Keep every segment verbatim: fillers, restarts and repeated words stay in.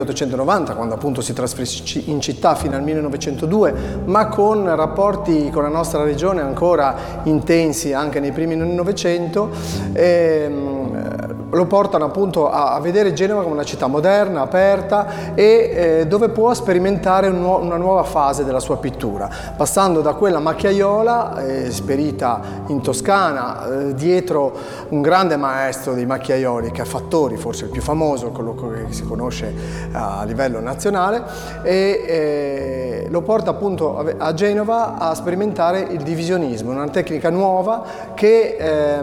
milleottocentonovanta, quando appunto si trasferisce in città, fino al millenovecentodue, ma con rapporti con la nostra regione ancora intensi anche nei primi del Novecento, ehm, lo portano appunto a, a vedere Genova come una città moderna, aperta e eh, dove può sperimentare un nu una nuova fase della sua pittura, passando da quella macchiaiola, eh, esperita in Toscana, eh, dietro un grande maestro dei macchiaioli, che è Fattori, forse il più famoso, quello che si conosce a livello nazionale, e eh, lo porta appunto a Genova a sperimentare il divisionismo, una tecnica nuova che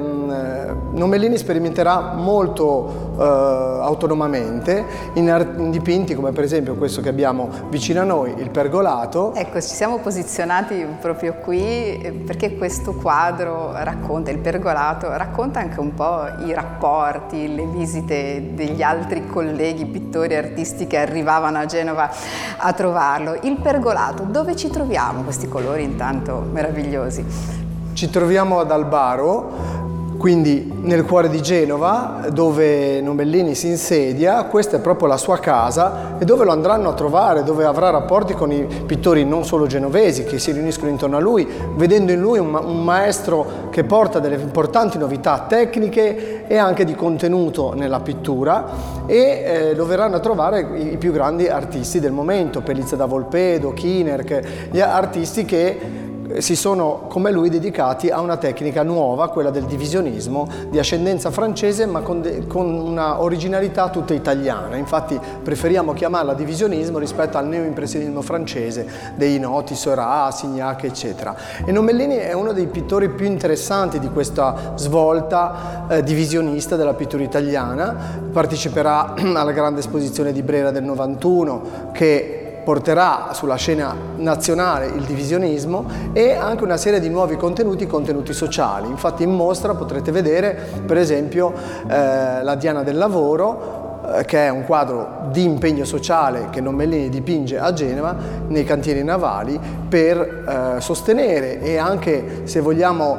ehm, Nomellini sperimenterà molto eh, autonomamente in, in dipinti come per esempio questo che abbiamo vicino a noi, il Pergolato. Ecco, ci siamo posizionati proprio qui perché questo quadro racconta, il Pergolato, racconta anche un po' i rapporti, le visite degli altri colleghi pittori e artisti che arrivavano a Genova a trovarlo. Il Pergolato, dove ci troviamo questi colori intanto meravigliosi? Ci troviamo ad Albaro, quindi nel cuore di Genova, dove Nomellini si insedia. Questa è proprio la sua casa e dove lo andranno a trovare, dove avrà rapporti con i pittori non solo genovesi che si riuniscono intorno a lui, vedendo in lui un, ma un maestro che porta delle importanti novità tecniche e anche di contenuto nella pittura, e eh, lo verranno a trovare i, i più grandi artisti del momento, Pelizza da Volpedo, Kinerk, gli artisti che si sono come lui dedicati a una tecnica nuova, quella del divisionismo di ascendenza francese ma con, de, con una originalità tutta italiana. Infatti preferiamo chiamarla divisionismo rispetto al neoimpressionismo francese dei noti Seurat, Signac eccetera. E Nomellini è uno dei pittori più interessanti di questa svolta eh, divisionista della pittura italiana. Parteciperà alla grande esposizione di Brera del novantuno, che porterà sulla scena nazionale il divisionismo e anche una serie di nuovi contenuti, contenuti sociali. Infatti in mostra potrete vedere per esempio eh, la Diana del Lavoro, eh, che è un quadro di impegno sociale che Nomellini dipinge a Genova nei cantieri navali per eh, sostenere e anche, se vogliamo,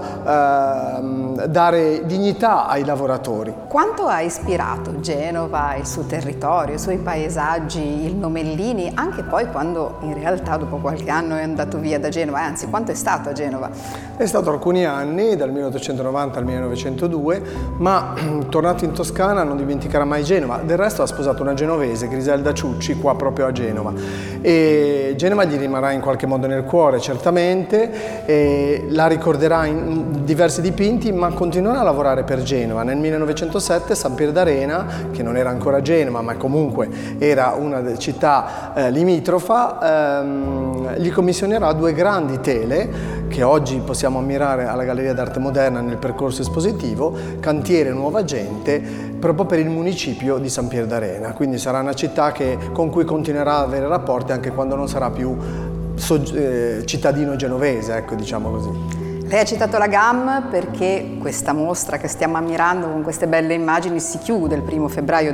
eh, dare dignità ai lavoratori. Quanto ha ispirato Genova, il suo territorio, i suoi paesaggi, il Nomellini, anche poi quando in realtà dopo qualche anno è andato via da Genova, anzi quanto è stato a Genova? È stato alcuni anni, dal milleottocentonovanta al millenovecentodue, ma tornato in Toscana non dimenticherà mai Genova. Del resto ha sposato una genovese, Griselda Ciucci, qua proprio a Genova, e Genova gli rimarrà in qualche modo nel cuore certamente, e la ricorderà in diversi dipinti, ma continuerà a lavorare per Genova. Nel millenovecentosette Sampierdarena, che non era ancora Genova ma comunque era una città eh, limitrofa, ehm, gli commissionerà due grandi tele che oggi possiamo ammirare alla Galleria d'Arte Moderna nel percorso espositivo, Cantiere Nuova Gente, proprio per il municipio di Sampierdarena. Quindi sarà una città che, con cui continuerà ad avere rapporti anche quando non sarà più so, eh, cittadino genovese, ecco, diciamo così. Lei ha citato la GAM perché questa mostra che stiamo ammirando con queste belle immagini si chiude il primo febbraio del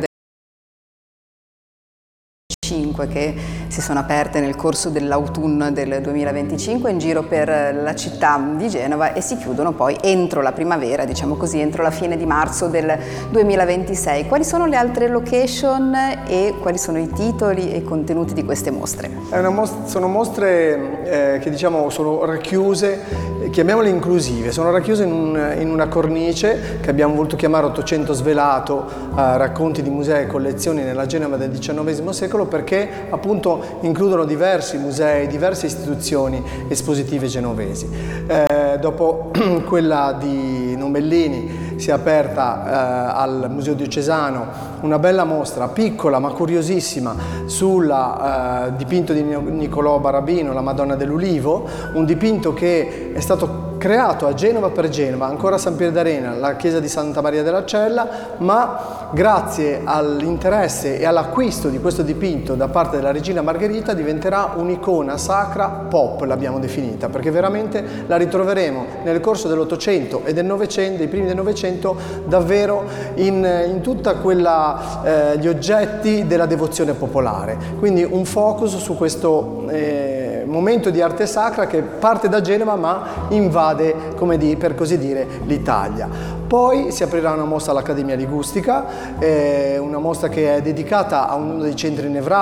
duemilaventicinque, che si sono aperte nel corso dell'autunno del duemilaventicinque in giro per la città di Genova e si chiudono poi entro la primavera, diciamo così, entro la fine di marzo del duemilaventisei. Quali sono le altre location e quali sono i titoli e i contenuti di queste mostre? È una most sono mostre eh, che diciamo sono racchiuse, chiamiamole inclusive, sono racchiuse in, un, in una cornice che abbiamo voluto chiamare Ottocento svelato, eh, racconti di musei e collezioni nella Genova del diciannovesimo secolo, perché appunto includono diversi musei, diverse istituzioni espositive genovesi. Eh, dopo quella di Nomellini si è aperta eh, al Museo Diocesano una bella mostra, piccola ma curiosissima, sul eh, dipinto di Niccolò Barabino, La Madonna dell'Ulivo, un dipinto che è stato creato a Genova per Genova, ancora a Sampierdarena, la chiesa di Santa Maria della Cella, ma grazie all'interesse e all'acquisto di questo dipinto da parte della regina Margherita diventerà un'icona sacra pop, l'abbiamo definita, perché veramente la ritroveremo nel corso dell'Ottocento e del Novecento, dei primi del Novecento, davvero in, in tutta quella eh, gli oggetti della devozione popolare. Quindi un focus su questo eh, momento di arte sacra che parte da Genova ma invade, come di, per così dire, l'Italia. Poi si aprirà una mostra all'Accademia Ligustica, eh, una mostra che è dedicata a uno dei centri nevralgici